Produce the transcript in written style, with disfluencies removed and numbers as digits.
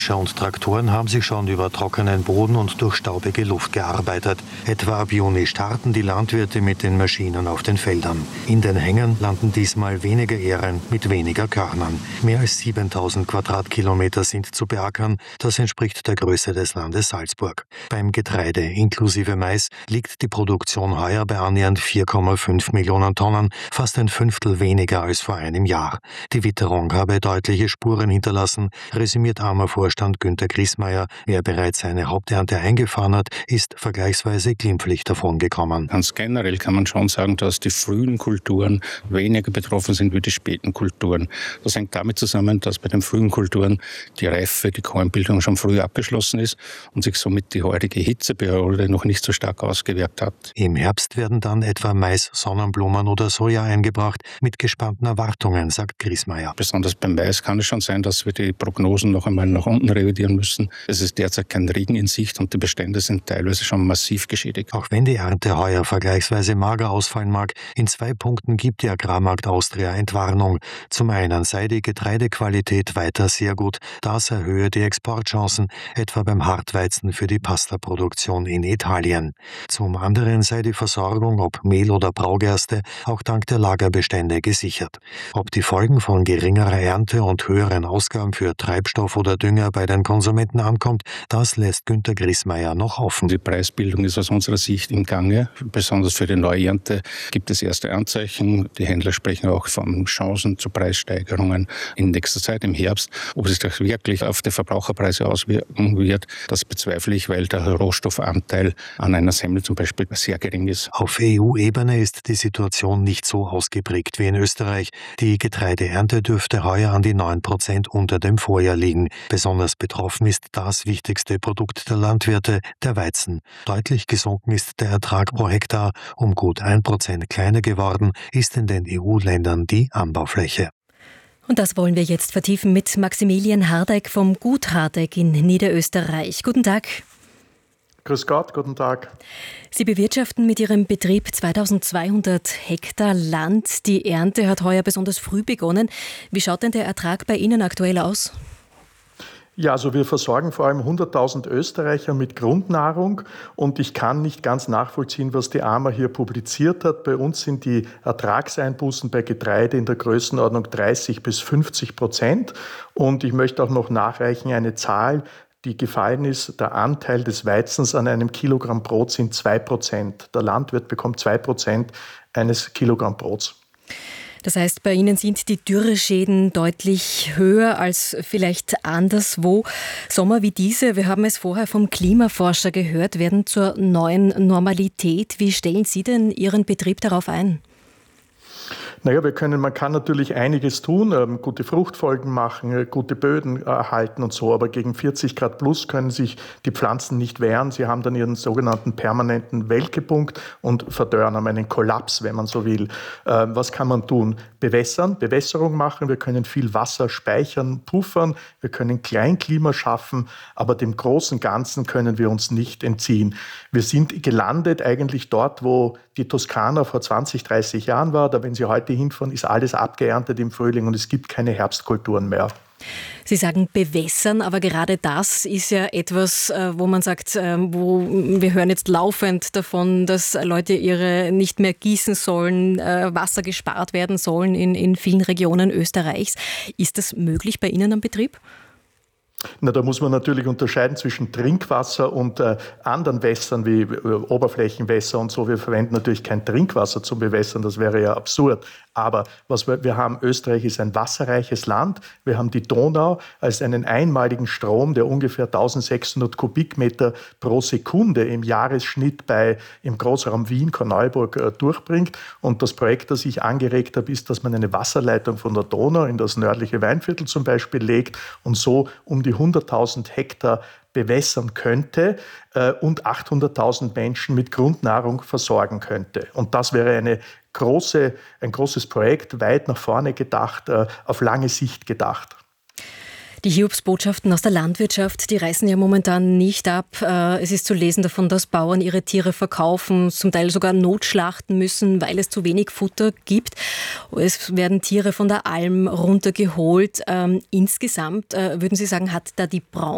Und Traktoren haben sich schon über trockenen Boden und durch staubige Luft gearbeitet. Etwa ab Juni starten die Landwirte mit den Maschinen auf den Feldern. In den Hängen landen diesmal weniger Ähren mit weniger Körnern. Mehr als 7000 Quadratkilometer sind zu beackern. Das entspricht der Größe des Landes Salzburg. Beim Getreide inklusive Mais liegt die Produktion heuer bei annähernd 4,5 Millionen Tonnen, fast ein Fünftel weniger als vor einem Jahr. Die Witterung habe deutliche Spuren hinterlassen, resümiert AMA Vorstand Günter Griesmeier. Wer bereits seine Haupternte eingefahren hat, ist vergleichsweise glimpflich davongekommen. Ganz generell kann man schon sagen, dass die frühen Kulturen weniger betroffen sind wie die späten Kulturen. Das hängt damit zusammen, dass bei den frühen Kulturen die Reife, die Kornbildung schon früh abgeschlossen ist und sich somit die heutige Hitzeperiode noch nicht so stark ausgewirkt hat. Im Herbst werden dann etwa Mais, Sonnenblumen oder Soja eingebracht, mit gespannten Erwartungen, sagt Griesmeier. Besonders beim Mais kann es schon sein, dass wir die Prognosen noch einmal nach unten revidieren müssen. Es ist derzeit kein Regen in Sicht und die Bestände sind teilweise schon massiv geschädigt. Auch wenn die Ernte heuer vergleichsweise mager ausfallen mag, in 2 Punkten gibt die Agrarmarkt Austria Entwarnung. Zum einen sei die Getreidequalität weiter sehr gut, das erhöhe die Exportchancen, etwa beim Hartweizen für die Pastaproduktion in Italien. Zum anderen sei die Versorgung, ob Mehl oder Braugerste, auch dank der Lagerbestände gesichert. Ob die Folgen von geringerer Ernte und höheren Ausgaben für Treibstoff oder Dünger bei den Konsumenten ankommt, das lässt Günter Griesmeier noch offen. Die Preisbildung ist aus unserer Sicht im Gange. Besonders für die Neuernte gibt es erste Anzeichen. Die Händler sprechen auch von Chancen zu Preissteigerungen in nächster Zeit im Herbst. Ob sich das wirklich auf die Verbraucherpreise auswirken wird, das bezweifle ich, weil der Rohstoffanteil an einer Semmel zum Beispiel sehr gering ist. Auf EU-Ebene ist die Situation nicht so ausgeprägt wie in Österreich. Die Getreideernte dürfte heuer an die 9% unter dem Vorjahr liegen. Besonders betroffen ist das wichtigste Produkt der Landwirte, der Weizen. Deutlich gesunken ist der Ertrag pro Hektar, um gut 1% kleiner geworden ist in den EU-Ländern die Anbaufläche. Und das wollen wir jetzt vertiefen mit Maximilian Hardeck vom Gut Hardeck in Niederösterreich. Guten Tag. Grüß Gott, guten Tag. Sie bewirtschaften mit Ihrem Betrieb 2200 Hektar Land. Die Ernte hat heuer besonders früh begonnen. Wie schaut denn der Ertrag bei Ihnen aktuell aus? Ja, also wir versorgen vor allem 100.000 Österreicher mit Grundnahrung und ich kann nicht ganz nachvollziehen, was die AMA hier publiziert hat. Bei uns sind die Ertragseinbußen bei Getreide in der Größenordnung 30-50% und ich möchte auch noch nachreichen eine Zahl, die gefallen ist. Der Anteil des Weizens an einem Kilogramm Brot sind 2%. Der Landwirt bekommt 2% eines Kilogramm Brots. Das heißt, bei Ihnen sind die Dürreschäden deutlich höher als vielleicht anderswo. Sommer wie diese, wir haben es vorher vom Klimaforscher gehört, werden zur neuen Normalität. Wie stellen Sie denn Ihren Betrieb darauf ein? Naja, man kann natürlich einiges tun, gute Fruchtfolgen machen, gute Böden erhalten und so, aber gegen 40 Grad plus können sich die Pflanzen nicht wehren. Sie haben dann ihren sogenannten permanenten Welkepunkt und verdörren, haben einen Kollaps, wenn man so will. Was kann man tun? Bewässerung machen, wir können viel Wasser speichern, puffern, wir können Kleinklima schaffen, aber dem großen Ganzen können wir uns nicht entziehen. Wir sind gelandet eigentlich dort, wo die Toskana vor 20, 30 Jahren war. Da, wenn Sie heute hinfahren, ist alles abgeerntet im Frühling und es gibt keine Herbstkulturen mehr. Sie sagen bewässern, aber gerade das ist ja etwas, wo man sagt, wir hören jetzt laufend davon, dass Leute ihre nicht mehr gießen sollen, Wasser gespart werden sollen in vielen Regionen Österreichs. Ist das möglich bei Ihnen am Betrieb? Na, da muss man natürlich unterscheiden zwischen Trinkwasser und anderen Wässern wie Oberflächenwässer und so. Wir verwenden natürlich kein Trinkwasser zum Bewässern, das wäre ja absurd. Aber was wir haben, Österreich ist ein wasserreiches Land. Wir haben die Donau als einen einmaligen Strom, der ungefähr 1600 Kubikmeter pro Sekunde im Jahresschnitt im Großraum Wien, Korneuburg durchbringt. Und das Projekt, das ich angeregt habe, ist, dass man eine Wasserleitung von der Donau in das nördliche Weinviertel zum Beispiel legt und so um die 100.000 Hektar bewässern könnte und 800.000 Menschen mit Grundnahrung versorgen könnte. Und das wäre ein großes Projekt, weit nach vorne gedacht, auf lange Sicht gedacht. Die Hiobsbotschaften aus der Landwirtschaft, die reißen ja momentan nicht ab. Es ist zu lesen davon, dass Bauern ihre Tiere verkaufen, zum Teil sogar notschlachten müssen, weil es zu wenig Futter gibt. Es werden Tiere von der Alm runtergeholt. Insgesamt, würden Sie sagen, hat da die Branche